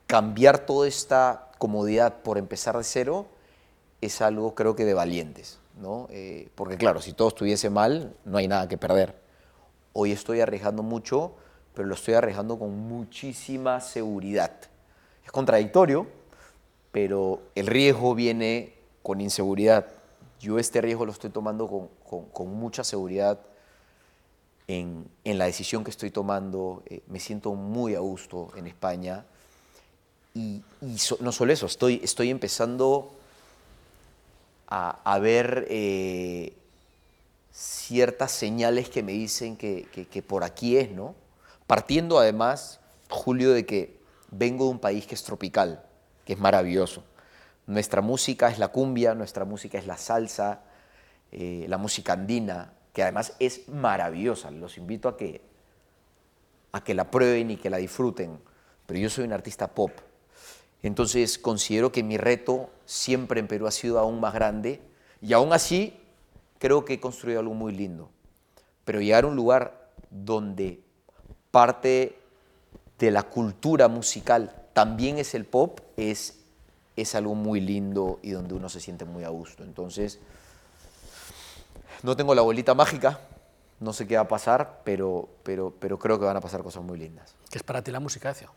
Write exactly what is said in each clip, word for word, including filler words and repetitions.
cambiar toda esta comodidad por empezar de cero es algo, creo que, de valientes, ¿no? Eh, porque claro, si todo estuviese mal, no hay nada que perder. Hoy estoy arriesgando mucho, pero lo estoy arriesgando con muchísima seguridad. Es contradictorio, pero el riesgo viene con inseguridad. Yo este riesgo lo estoy tomando con, con, con mucha seguridad en, en la decisión que estoy tomando. Eh, me siento muy a gusto en España. Y, y so, no solo eso, estoy, estoy empezando a, a ver eh, ciertas señales que me dicen que, que, que por aquí es, ¿no? Partiendo además, Julio, de que vengo de un país que es tropical, que es maravilloso. Nuestra música es la cumbia, nuestra música es la salsa, eh, la música andina, que además es maravillosa. Los invito a que, a que la prueben y que la disfruten. Pero yo soy un artista pop. Entonces considero que mi reto siempre en Perú ha sido aún más grande y aún así creo que he construido algo muy lindo. Pero llegar a un lugar donde parte de la cultura musical también es el pop es, es algo muy lindo y donde uno se siente muy a gusto. Entonces, no tengo la bolita mágica, no sé qué va a pasar, pero, pero, pero creo que van a pasar cosas muy lindas. ¿Qué es para ti la música, Ezio?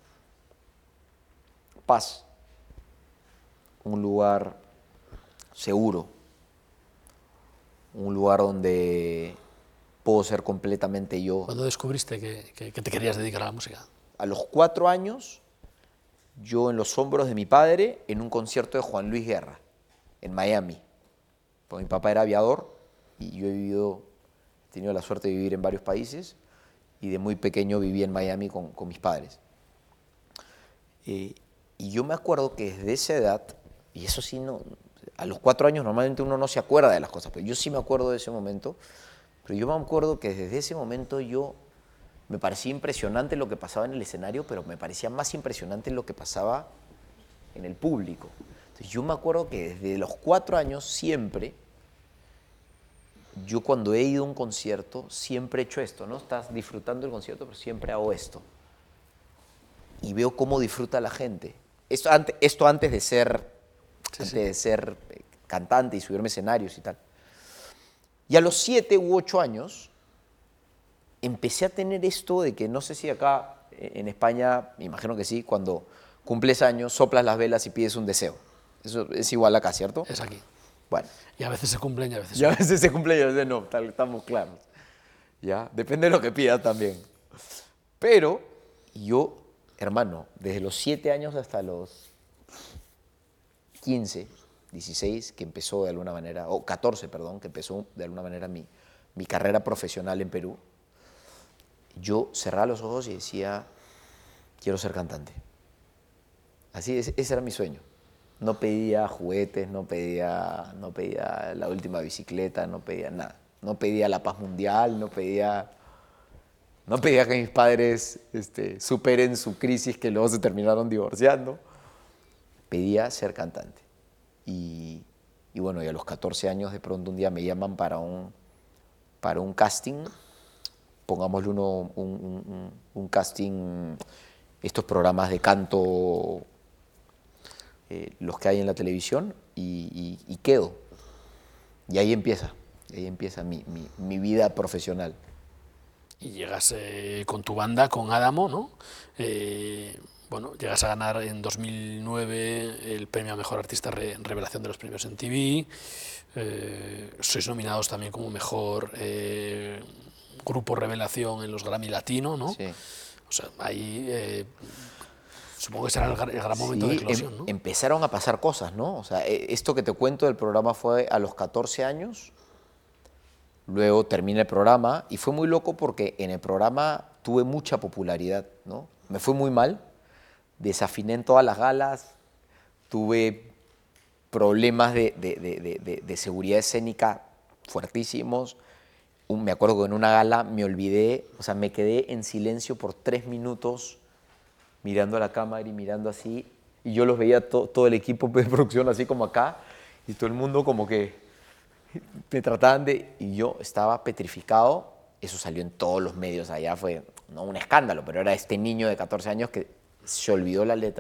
Paz, un lugar seguro, un lugar donde puedo ser completamente yo. ¿Cuándo descubriste que, que, que te querías dedicar a la música? A los cuatro años, yo en los hombros de mi padre, en un concierto de Juan Luis Guerra, en Miami. Porque mi papá era aviador y yo he vivido, he tenido la suerte de vivir en varios países y de muy pequeño viví en Miami con, con mis padres. Eh, y yo me acuerdo que desde esa edad, y eso sí, no, a los cuatro años normalmente uno no se acuerda de las cosas, pero yo sí me acuerdo de ese momento, pero yo me acuerdo que desde ese momento yo me parecía impresionante lo que pasaba en el escenario, pero me parecía más impresionante lo que pasaba en el público. Entonces yo me acuerdo que desde los cuatro años siempre, yo cuando he ido a un concierto, siempre he hecho esto, ¿no? Estás disfrutando el concierto, pero siempre hago esto. Y veo cómo disfruta la gente. Esto antes, esto antes de ser, Sí, antes sí. de ser cantante y subirme a escenarios y tal. Y a los siete u ocho años empecé a tener esto de que, no sé si acá en España, me imagino que sí, cuando cumples años, soplas las velas y pides un deseo. Eso es igual acá, ¿cierto? Es aquí. Bueno. Y a veces se cumplen y a veces Y a no. veces se cumple y a veces no, tal- estamos claros. ¿Ya? Depende de lo que pidas también. Pero yo, hermano, desde los siete años hasta los quince, dieciséis, que empezó de alguna manera, o catorce, perdón, que empezó de alguna manera mi, mi carrera profesional en Perú, yo cerraba los ojos y decía, quiero ser cantante. Así, ese, ese era mi sueño. No pedía juguetes, no pedía, no pedía la última bicicleta, no pedía nada. No pedía la paz mundial, no pedía, no pedía que mis padres este, superen su crisis que luego se terminaron divorciando. Pedía ser cantante. Y, y bueno, y a los catorce años de pronto un día me llaman para un, para un casting, pongámosle uno, un, un, un, un casting, estos programas de canto, eh, los que hay en la televisión, y, y, y quedo. Y ahí empieza, ahí empieza mi, mi, mi vida profesional. Y llegas eh, con tu banda, con Adamo, ¿no? Eh, bueno, llegas a ganar en dos mil nueve el premio a Mejor Artista Re Revelación de los premios M T V. Eh, sois nominados también como Mejor eh, Grupo Revelación en los Grammy Latino, ¿no? Sí. O sea, ahí eh, supongo que será el, el gran momento Sí, de eclosión, em, ¿no? empezaron a pasar cosas, ¿no? O sea, eh, esto que te cuento del programa fue a los catorce años, luego termina el programa y fue muy loco porque en el programa tuve mucha popularidad, ¿no? Me fue muy mal, desafiné en todas las galas, tuve problemas de, de, de, de, de, de seguridad escénica fuertísimos. Un, me acuerdo que en una gala me olvidé, o sea, me quedé en silencio por tres minutos mirando a la cámara y mirando así, y yo los veía to, todo el equipo de producción así como acá, y todo el mundo como que me trataban de... Y yo estaba petrificado, eso salió en todos los medios allá, fue no un escándalo, pero era este niño de catorce años que se olvidó la letra.